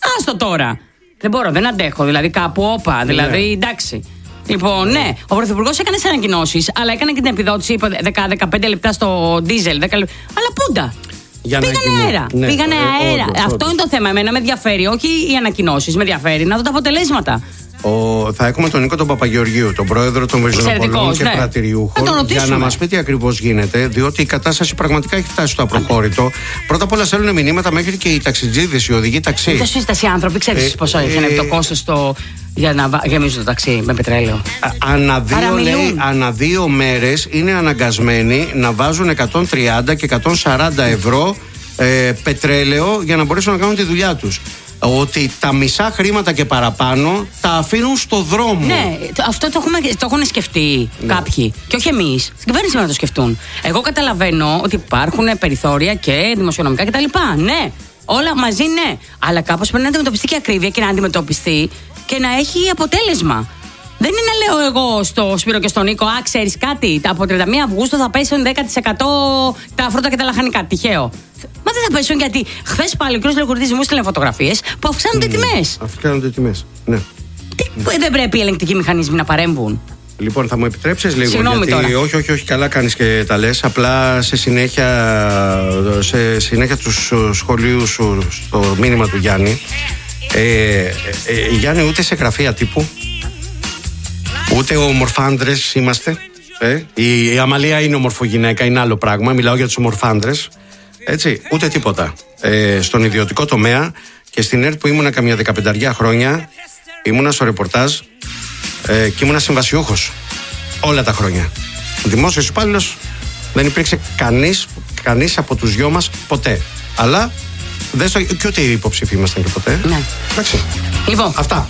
Άστο τώρα. Δεν μπορώ, δεν αντέχω. Δηλαδή κάπου όπα. Δηλαδή εντάξει. Λοιπόν, ναι, ο Πρωθυπουργός έκανε τις ανακοινώσεις, αλλά έκανε και την επιδότηση, είπε 10-15 λεπτά στο ντίζελ. Αλλά πούντα. Πήγανε αέρα. Ναι, πήγανε αέρα. Αυτό είναι το θέμα. Εμένα με ενδιαφέρει, όχι οι ανακοινώσεις. Με ενδιαφέρει να δω τα αποτελέσματα. Θα έχουμε τον Νίκο τον Παπαγεωργίου, τον πρόεδρο των Βεζινοπολών και Πρατηριούχων, για να μας πει τι ακριβώς γίνεται, διότι η κατάσταση πραγματικά έχει φτάσει στο απροχώρητο. Πρώτα απ' όλα στέλνουν μηνύματα μέχρι και οι ταξιτζίδες, οι οδηγοί ταξί. Το σύσταση άνθρωποι, ξέρεις πόσο έχει το κόστος για να γεμίζουν το ταξί με πετρέλαιο. Ανά 2 μέρες είναι αναγκασμένοι να βάζουν 130 και 140 ευρώ πετρέλαιο για να μπορέσουν να κάνουν τη δουλειά τους. Ότι τα μισά χρήματα και παραπάνω τα αφήνουν στο δρόμο. Ναι, αυτό το έχουν σκεφτεί κάποιοι. Και όχι εμείς. Στην κυβέρνηση να το σκεφτούν. Εγώ καταλαβαίνω ότι υπάρχουν περιθώρια και δημοσιονομικά κτλ. Ναι, όλα μαζί ναι. Αλλά κάπως πρέπει να αντιμετωπιστεί και ακρίβεια και να αντιμετωπιστεί και να έχει αποτέλεσμα. Δεν είναι να λέω εγώ στο Σπύρο και στον Νίκο, ξέρεις κάτι, από 31 Αυγούστου θα πέσουν 10% τα φρούτα και τα λαχανικά. Τυχαίο. Μα δεν θα πέσουν γιατί χθες πάλι ο κ. Λεωκουρδής μου στείλε φωτογραφίες που αυξάνονται τιμές. Αυξάνονται τιμές, ναι. Δεν πρέπει οι ελεγκτικοί μηχανισμοί να παρέμβουν. Λοιπόν, θα μου επιτρέψεις λίγο? Συγγνώμη γιατί τώρα. όχι, καλά κάνεις και τα λες. Απλά σε συνέχεια του σχολείου σου στο μήνυμα του Γιάννη, Γιάννη, ούτε σε γραφεία τύπου, ούτε ομορφάντρες είμαστε. Η Αμαλία είναι ομορφογυναίκα, είναι άλλο πράγμα. Μιλάω για τους ομορφάντρες. Έτσι, ούτε τίποτα. Στον ιδιωτικό τομέα και στην ΕΡΤ που ήμουνα καμιά 15 χρόνια, ήμουνα στο ρεπορτάζ και ήμουνα συμβασιούχος όλα τα χρόνια. Δημόσιος υπάλληλος δεν υπήρξε κανείς από τους δυο μας ποτέ. Αλλά και ούτε οι υποψήφοι ήμασταν και ποτέ. Ναι. Εντάξει. Λοιπόν, αυτά.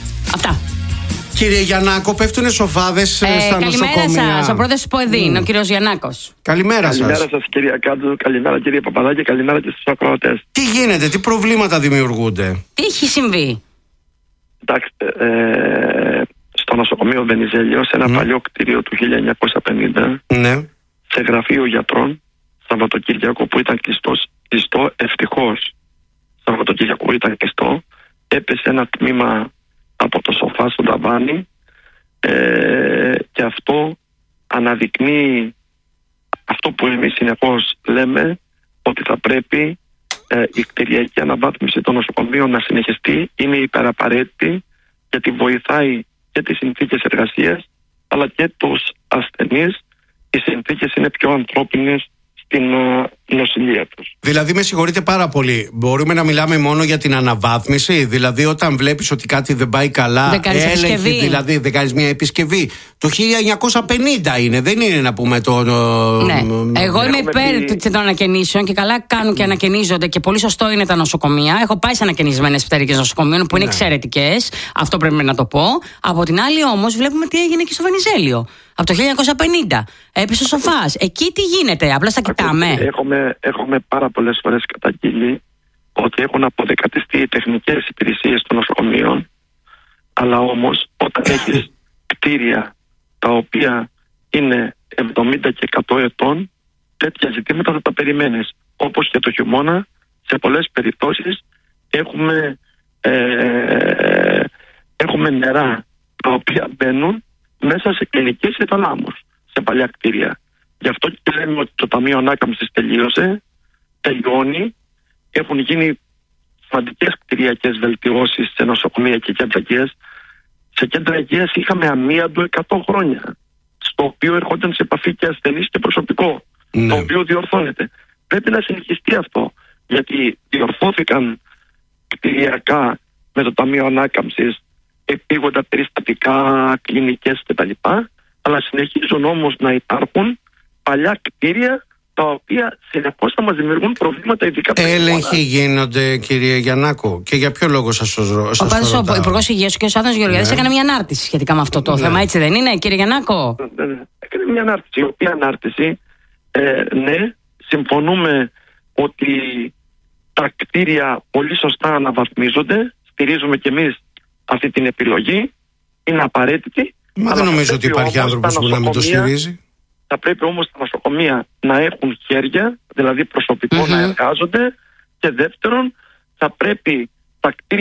Κύριε Γιαννάκο, πέφτουνε σοφάδες στα νοσοκομεία. Καλημέρα σας, ο πρόεδρος του ΠΟΕΔΗΝ, ο κύριος Γιαννάκος. Καλημέρα σας, κυρία Κάντζου, καλημέρα κύριε Παπαδάκη, καλημέρα και στους ακροατές. Τι γίνεται, τι προβλήματα δημιουργούνται? Τι έχει συμβεί? Κοιτάξτε, στο νοσοκομείο Βενιζέλιο, σε ένα παλιό κτίριο του 1950, ναι, σε γραφείο γιατρών, Σαββατοκύριακο που ήταν κλειστό, ευτυχώς Σαββατοκύριακο που ήταν κλειστό, έπεσε ένα τμήμα από το σοφά στο ταβάνι και αυτό αναδεικνύει αυτό που εμείς συνεχώς λέμε, ότι θα πρέπει η κτηριακή αναβάθμιση των νοσοκομείων να συνεχιστεί. Είναι υπεραπαραίτητη γιατί βοηθάει και τις συνθήκες εργασίας αλλά και τους ασθενείς. Οι συνθήκες είναι πιο ανθρώπινες στην νοσηλεία τους. Δηλαδή, με συγχωρείτε πάρα πολύ, μπορούμε να μιλάμε μόνο για την αναβάθμιση? Δηλαδή, όταν βλέπεις ότι κάτι δεν πάει καλά, έλεγχη, δηλαδή δεν κάνεις μια επισκευή. Το 1950 είναι, δεν είναι να πούμε το. Ναι. Εγώ είμαι υπέρ των ανακαινήσεων και καλά κάνουν και ανακαινίζονται και πολύ σωστό είναι τα νοσοκομεία. Έχω πάει σε ανακαινισμένες πτέρυγες νοσοκομείων που είναι εξαιρετικές. Αυτό πρέπει να το πω. Από την άλλη, όμως, βλέπουμε τι έγινε και στο Βενιζέλιο. Από το 1950. Έπεσε ο σοφάς. Εκεί τι γίνεται, απλά στα κοιτάμε. Έχουμε πάρα πολλές φορές καταγγείλει ότι έχουν αποδεκατιστεί οι τεχνικές υπηρεσίες των νοσοκομείων, αλλά όμως όταν έχεις κτίρια τα οποία είναι 70 και 100 ετών, τέτοια ζητήματα θα τα περιμένεις. Όπως και το χειμώνα, σε πολλές περιπτώσεις έχουμε νερά τα οποία μπαίνουν μέσα σε κλινικές ή θαλάμους, σε παλιά κτίρια. Γι' αυτό και λέμε ότι το Ταμείο Ανάκαμψης τελειώνει. Έχουν γίνει σημαντικές κτηριακές βελτιώσεις σε νοσοκομεία και κέντρα υγείας. Σε κέντρα υγείας είχαμε αμίαντο 100 χρόνια, στο οποίο έρχονταν σε επαφή και ασθενείς και προσωπικό, το οποίο διορθώνεται. Πρέπει να συνεχιστεί αυτό, γιατί διορθώθηκαν κτηριακά με το Ταμείο Ανάκαμψης επίγοντα περιστατικά, κλινικές κτλ. Αλλά συνεχίζουν όμως να υπάρχουν παλιά κτίρια τα οποία συνεχώς θα μας δημιουργούν προβλήματα, ειδικά. Έλεγχοι γίνονται, κύριε Γιαννάκο, και για ποιο λόγο σας το ρωτάω? Ο Υπουργός Υγείας, ο κ. Άδωνης Γεωργιάδης, έκανε μια ανάρτηση σχετικά με αυτό το θέμα, έτσι δεν είναι, κύριε Γιαννάκο? Έκανε μια ανάρτηση, η οποία ανάρτηση, ναι, συμφωνούμε ότι τα κτίρια πολύ σωστά αναβαθμίζονται, στηρίζουμε κι εμείς αυτή την επιλογή, είναι απαραίτητη. Μα δεν νομίζω ότι υπάρχει άνθρωπος που να μην το στηρίζει. Θα πρέπει όμως τα νοσοκομεία να έχουν χέρια, δηλαδή προσωπικό να εργάζονται, και δεύτερον θα πρέπει τα κτίρια